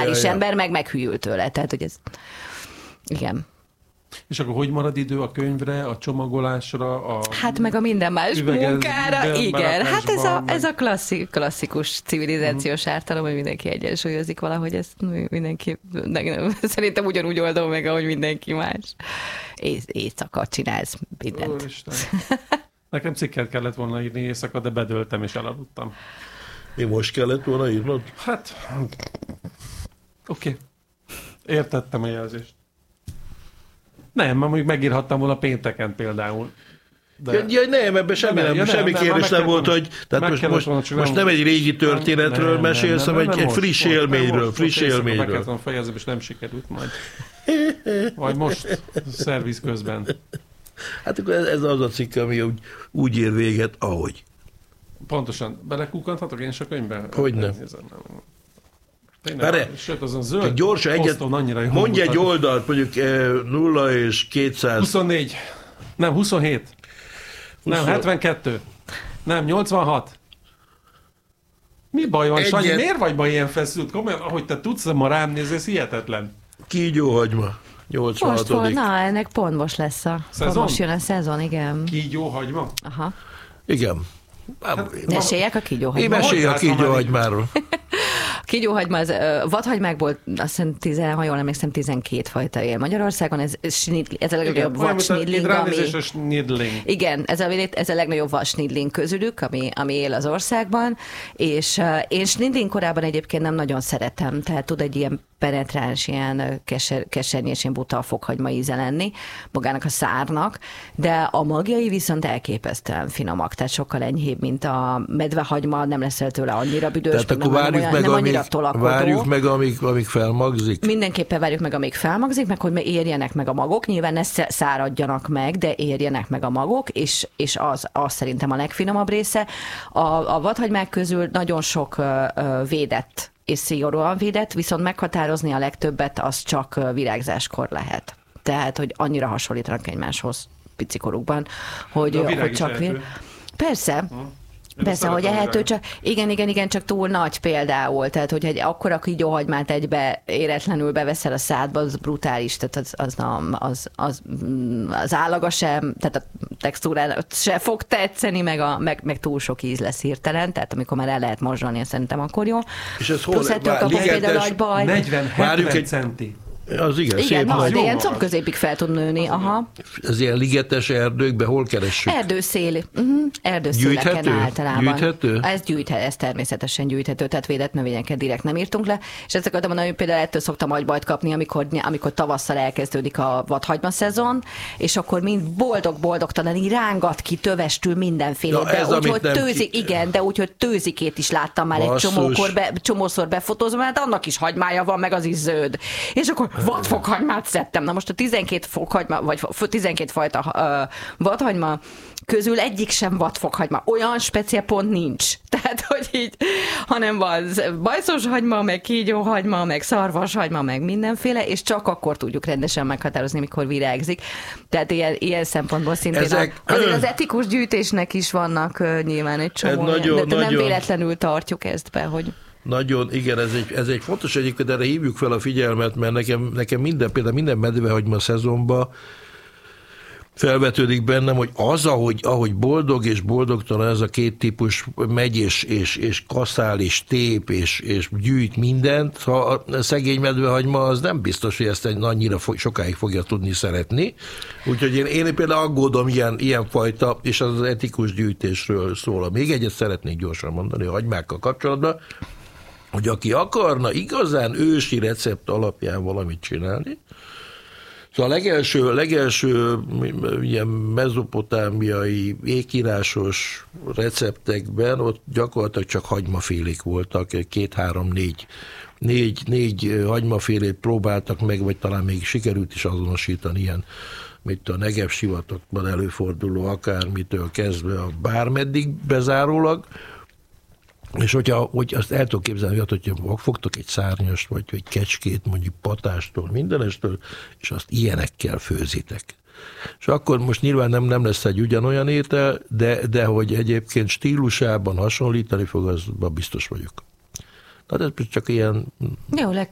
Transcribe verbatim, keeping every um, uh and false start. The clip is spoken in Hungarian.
normális ja, ja. ember meg meghűl tőle. Tehát, hogy ez... Igen. És akkor hogy marad idő a könyvre, a csomagolásra, a Hát meg a minden más üvegez- munkára, igen. Hát ez a, meg- ez a klasszik, klasszikus civilizációs ártalom, hogy mindenki egyensúlyozik valahogy, ezt mindenki, nem, szerintem ugyanúgy oldom meg, ahogy mindenki más. É- éjszaka csinálsz mindent. Úristen. Nekem cikket kellett volna írni éjszaka, de bedöltem és elaludtam. Mi most kellett volna írnod? Hát, oké. Okay. Értettem a jelzést. Nem, mert mondjuk megírhattam volna pénteken például. De... Ja, ja, nem, ebben semmi, nem, nem, ja, nem, semmi nem, kérdés nem, nem volt, meg- hogy tehát most, most, volna, csak most nem- nem egy régi történetről nem, mesélsz, nem, hanem nem, egy, egy most, friss most, élményről, most, friss most éjszaka Be élményről. kellett volna fejezni, és nem sikerült majd. Vagy most, szerviz közben. Hát akkor ez, ez az a cikk, ami úgy, úgy ér véget, ahogy. Pontosan. Belekukanthatok én is a könyvbe? Hogyne. Tényleg, Várj, sőt, azon csak zöld gyorsan egyet, poszton annyira jó mondj egy mutat. oldalt, mondjuk eh, nulla és kétszáz. huszonnégy. Nem, huszonhét. Nem, húsz- hetvenkettő. Nem, nyolcvanhat. Mi baj van, Egyet- Sanyi? Miért vagy ma ilyen feszült? Komolyan, ahogy te tudsz ma rám nézni, ez hihetetlen. Kígyóhagyma. Most nyolcvanhatodik volt, na, ennek pont most lesz a... Pont Szezon? most jön a szezon, igen. Kígyó hagyma? Aha. Igen. Meséljek a Én kígyóhagymáról? mesélj a Hogy láttam kígyóhagymáról. A kígyóhagyma, az ö, vadhagymákból azt hiszem, tizen, ha jól emlékszem, tizenkét fajta él Magyarországon. Ez, ez, snid- ez a legnagyobb vadsnidling, ami... Ránézés a snidling. Igen, ez a, ez a legnagyobb vadsnidling közülük, ami, ami él az országban, és uh, én snidling korában egyébként nem nagyon szeretem, tehát tud egy ilyen penetráns, ilyen keser, kesernyés, ilyen buta fokhagyma íze lenni magának a szárnak, de a magjai viszont elképesztően finomak, tehát sokkal enyhébb, mint a medvehagyma, nem leszel tőle annyira büdös, Tehát nem, akkor várjuk olyan, meg, nem annyira amíg, tolakodó. várjuk meg, amíg, amíg felmagzik. Mindenképpen várjuk meg, amíg felmagzik, meg hogy érjenek meg a magok. Nyilván ne száradjanak meg, de érjenek meg a magok, és, és az, az szerintem a legfinomabb része. A, a vadhagymák közül nagyon sok ö, ö, védett és szigorúan védett, viszont meghatározni a legtöbbet az csak virágzáskor lehet. Tehát, hogy annyira hasonlítanak egymáshoz picikorukban, hogy, hogy csak véd. Persze. Hm. Persze, hogy ehető, csak igen, igen, igen, csak túl nagy például, tehát hogy egy akkora kígyóhagymát egybe éretlenül beveszel a szádba, az brutális, tehát az, az, az, az, az, az állaga sem, tehát a textúrára se fog tetszeni, meg, a, meg, meg túl sok íz lesz hirtelen, tehát amikor már el lehet morzsolni, szerintem akkor jó. És ez hol? Plusz ettől kapom például agybaj. negyven-hetven centi. Az igen, Igen, szép na, nagy. de ilyen combközépig fel tud nőni. Aha. Ez ilyen ligetes erdőkben hol keressük? Erdőszél. Uh-huh. Erdőszéleken Gyűjthető? általában. Gyűjthető? Ez gyűjthet, ez természetesen gyűjthető, tehát védett növényeket direkt nem írtunk le. És ezt akartam mondani, hogy például ettől szoktam agybajt kapni, amikor, amikor tavasszal elkezdődik a vadhagyma szezon, és akkor mind boldog-boldogtalan így rángat ki tövestül mindenféle. Ja, de ez, úgy, amit hogy nem tőzik, ki- igen, de úgy, hogy tőzikét is láttam már egy Basszus. csomókor, be, csomószor befotózva, mert annak is hagymája van, meg az is zöld. És akkor vadfokhagymát szedtem. Na most a tizenkét fokhagyma, vagy tizenkét fajta uh, vadhagyma közül egyik sem vadfokhagyma. Olyan speciál pont nincs. Tehát, hogy így, hanem van bajszos hagyma, meg kígyóhagyma, meg szarvashagyma, meg mindenféle, és csak akkor tudjuk rendesen meghatározni, mikor virágzik. Tehát ilyen, ilyen szempontból szintén Ezek... a, azért az etikus gyűjtésnek is vannak uh, nyilván egy csomó, nagyon, de, de nem nagyon... véletlenül tartjuk ezt be, hogy... Nagyon, igen, ez egy, ez egy fontos egyébként, erre hívjuk fel a figyelmet, mert nekem, nekem minden, például minden medvehagyma szezonban felvetődik bennem, hogy az, ahogy, ahogy boldog és boldogtalan ez a két típus megy és, és, és kaszál és tép és, és gyűjt mindent, ha a szegény medvehagyma az nem biztos, hogy ezt annyira sokáig fogja tudni szeretni. Úgyhogy én, én például aggódom ilyen, ilyen fajta, és az az etikus gyűjtésről szól. Még egyet szeretnék gyorsan mondani a hagymákkal kapcsolatban, hogy aki akarna igazán ősi recept alapján valamit csinálni, szóval a legelső, legelső ilyen mezopotámiai ékírásos receptekben ott gyakorlatilag csak hagymafélék voltak, két-három-négy négy, négy hagymafélét próbáltak meg, vagy talán még sikerült is azonosítani ilyen, mint a Negev sivatagban előforduló akármitől kezdve a bármeddig bezárólag. És hogyha, hogy azt el tudok képzelni, hogyha fogtok egy szárnyast, vagy egy kecskét, mondjuk patástól, mindenestől, és azt ilyenekkel főzitek. És akkor most nyilván nem, nem lesz egy ugyanolyan étel, de, de hogy egyébként stílusában hasonlítani fog, azban biztos vagyok. Tehát ez csak ilyen... Jó,